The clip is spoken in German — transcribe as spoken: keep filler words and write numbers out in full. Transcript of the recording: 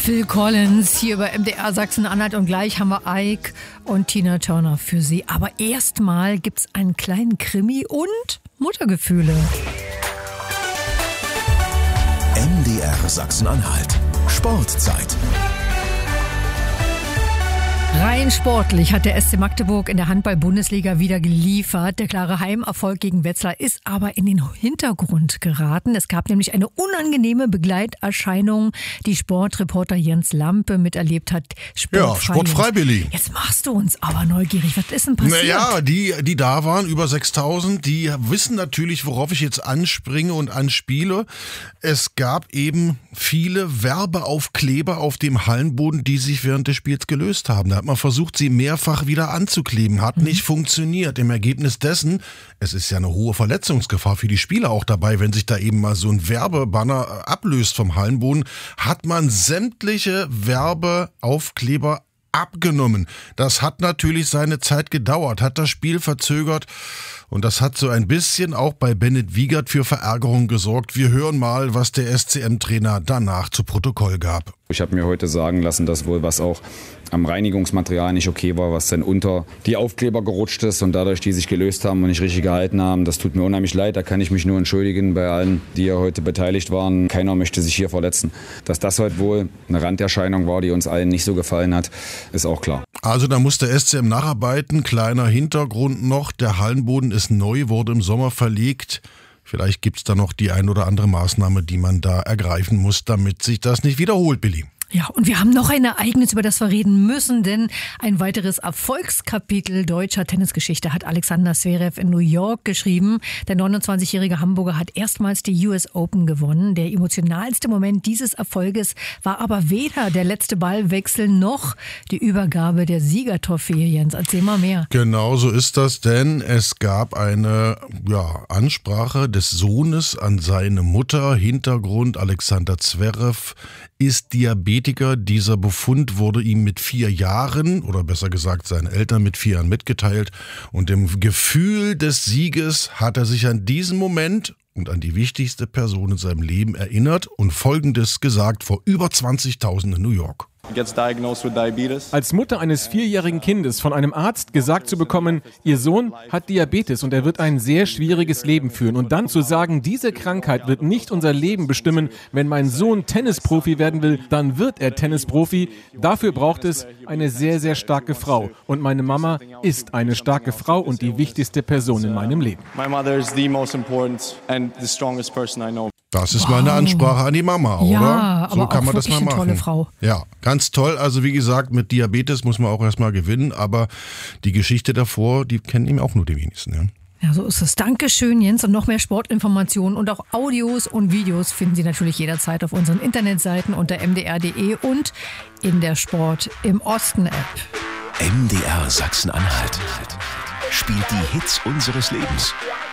Phil Collins hier bei M D R Sachsen-Anhalt und gleich haben wir Ike und Tina Turner für Sie. Aber erstmal gibt's einen kleinen Krimi und Muttergefühle. M D R Sachsen-Anhalt. Sportzeit. Rein sportlich hat der S C Magdeburg in der Handball-Bundesliga wieder geliefert. Der klare Heimerfolg gegen Wetzlar ist aber in den Hintergrund geraten. Es gab nämlich eine unangenehme Begleiterscheinung, die Sportreporter Jens Lampe miterlebt hat. Ja, sportfrei, Billy. Jetzt machst du uns aber neugierig. Was ist denn passiert? Naja, die, die da waren, über sechstausend, die wissen natürlich, worauf ich jetzt anspringe und anspiele. Es gab eben viele Werbeaufkleber auf dem Hallenboden, die sich während des Spiels gelöst haben. Da hat man versucht, sie mehrfach wieder anzukleben. Hat nicht funktioniert. Im Ergebnis dessen, es ist ja eine hohe Verletzungsgefahr für die Spieler auch dabei, wenn sich da eben mal so ein Werbebanner ablöst vom Hallenboden, hat man sämtliche Werbeaufkleber abgenommen. Das hat natürlich seine Zeit gedauert, hat das Spiel verzögert und das hat so ein bisschen auch bei Bennett Wiegert für Verärgerung gesorgt. Wir hören mal, was der S C M-Trainer danach zu Protokoll gab. Ich habe mir heute sagen lassen, dass wohl was auch am Reinigungsmaterial nicht okay war, was dann unter die Aufkleber gerutscht ist und dadurch die sich gelöst haben und nicht richtig gehalten haben. Das tut mir unheimlich leid, da kann ich mich nur entschuldigen bei allen, die hier heute beteiligt waren. Keiner möchte sich hier verletzen. Dass das heute wohl eine Randerscheinung war, die uns allen nicht so gefallen hat, ist auch klar. Also da muss der S C M nacharbeiten. Kleiner Hintergrund noch, der Hallenboden ist neu, wurde im Sommer verlegt. Vielleicht gibt es da noch die ein oder andere Maßnahme, die man da ergreifen muss, damit sich das nicht wiederholt, Billy. Ja, und wir haben noch ein Ereignis, über das wir reden müssen, denn ein weiteres Erfolgskapitel deutscher Tennisgeschichte hat Alexander Zverev in New York geschrieben. Der neunundzwanzigjährige Hamburger hat erstmals die U S Open gewonnen. Der emotionalste Moment dieses Erfolges war aber weder der letzte Ballwechsel noch die Übergabe der Siegertrophäe. Jens, erzähl mal mehr. Genau so ist das, denn es gab eine ja, Ansprache des Sohnes an seine Mutter. Hintergrund: Alexander Zverev ist Diabetiker. Dieser Befund wurde ihm mit vier Jahren, oder besser gesagt seinen Eltern mit vier Jahren mitgeteilt. Und im Gefühl des Sieges hat er sich an diesen Moment und an die wichtigste Person in seinem Leben erinnert und Folgendes gesagt vor über zwanzigtausend in New York. Als Mutter eines vierjährigen Kindes von einem Arzt gesagt zu bekommen, ihr Sohn hat Diabetes und er wird ein sehr schwieriges Leben führen. Und dann zu sagen, diese Krankheit wird nicht unser Leben bestimmen. Wenn mein Sohn Tennisprofi werden will, dann wird er Tennisprofi. Dafür braucht es eine sehr, sehr starke Frau. Und meine Mama ist eine starke Frau und die wichtigste Person in meinem Leben. Das ist wow. Meine Ansprache an die Mama, oder? Ja, so aber kann auch man das mal eine machen. Tolle Frau. Ja, ganz toll. Also wie gesagt, mit Diabetes muss man auch erstmal gewinnen, aber die Geschichte davor, die kennen ihm auch nur die wenigsten. Ja? Ja, so ist es. Dankeschön, Jens. Und noch mehr Sportinformationen und auch Audios und Videos finden Sie natürlich jederzeit auf unseren Internetseiten unter m d r punkt d e und in der Sport im Osten App. M D R Sachsen-Anhalt spielt die Hits unseres Lebens.